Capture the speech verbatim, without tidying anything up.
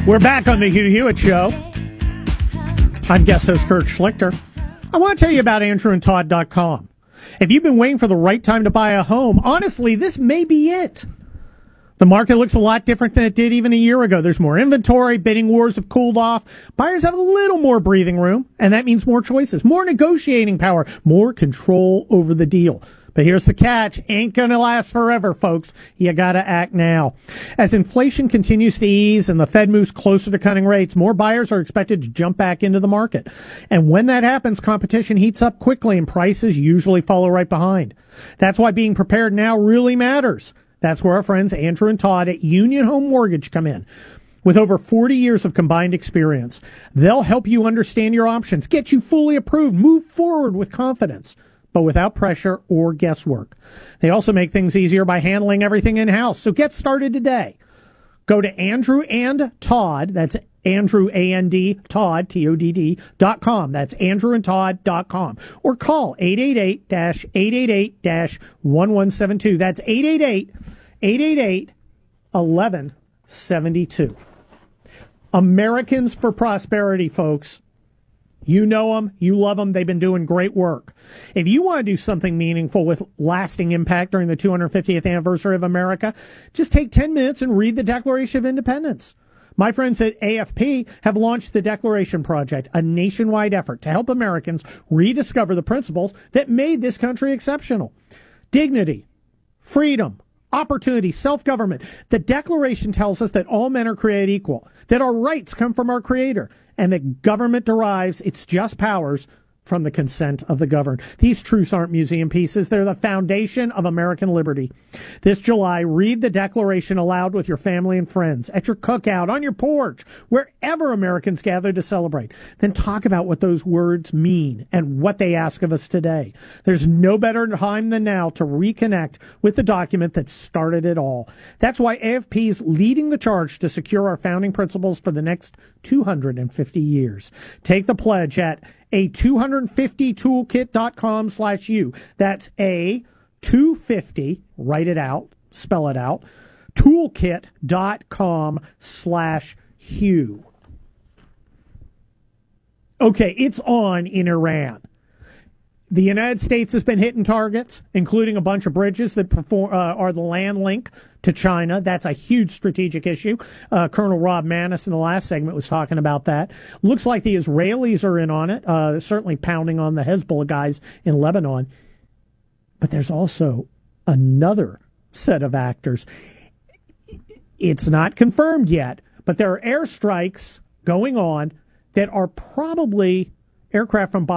We're back on the Hugh Hewitt Show. I'm guest host Kurt Schlichter. I want to tell you about Andrew and Todd dot com. If you've been waiting for the right time to buy a home, honestly, this may be it. The market looks a lot different than it did even a year ago. There's more inventory, bidding wars have cooled off, buyers have a little more breathing room, and that means more choices, more negotiating power, more control over the deal. But here's the catch. Ain't gonna last forever, folks. You gotta act now. As inflation continues to ease and the Fed moves closer to cutting rates, more buyers are expected to jump back into the market. And when that happens, competition heats up quickly and prices usually follow right behind. That's why being prepared now really matters. That's where our friends Andrew and Todd at Union Home Mortgage come in. With over forty years of combined experience, they'll help you understand your options, get you fully approved, move forward with confidence, but without pressure or guesswork. They also make things easier by handling everything in-house. So get started today. Go to Andrew and Todd, that's Andrew, A N D, Todd, T O D D, dot com. That's Andrew and Todd dot com. Or call eight eight eight, eight eight eight, one one seven two. That's eight eight eight, eight eight eight, one one seven two. Americans for Prosperity, folks. You know them. You love them. They've been doing great work. If you want to do something meaningful with lasting impact during the two hundred fiftieth anniversary of America, just take ten minutes and read the Declaration of Independence. My friends at A F P have launched the Declaration Project, a nationwide effort to help Americans rediscover the principles that made this country exceptional. Dignity, freedom, opportunity, self-government. The Declaration tells us that all men are created equal, that our rights come from our Creator, and that government derives its just powers from the consent of the governed. These truths aren't museum pieces. They're the foundation of American liberty. This July, read the Declaration aloud with your family and friends, at your cookout, on your porch, wherever Americans gather to celebrate. Then talk about what those words mean and what they ask of us today. There's no better time than now to reconnect with the document that started it all. That's why A F P is leading the charge to secure our founding principles for the next two hundred fifty years. Take the pledge at a two fifty toolkit dot com slash you. That's a two fifty, write it out, spell it out, toolkit dot com slash Hugh. Okay, it's on in Iran. The United States has been hitting targets, including a bunch of bridges that perform, uh, are the land link to China. That's a huge strategic issue. Uh, Colonel Rob Maness in the last segment was talking about that. Looks like the Israelis are in on it, uh, certainly pounding on the Hezbollah guys in Lebanon. But there's also another set of actors. It's not confirmed yet, but there are airstrikes going on that are probably aircraft from